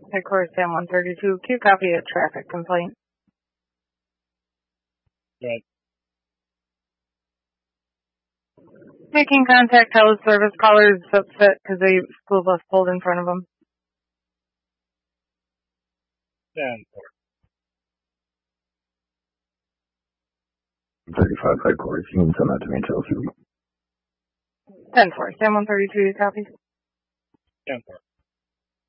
Headquarters Sam 132. Q copy a traffic complaint. Right. Making contact, tell the service caller is upset because a school bus pulled in front of them. 35 headquarters. You can send that to me, Chelsea. 10-4. Sam 132, copy. 10-4.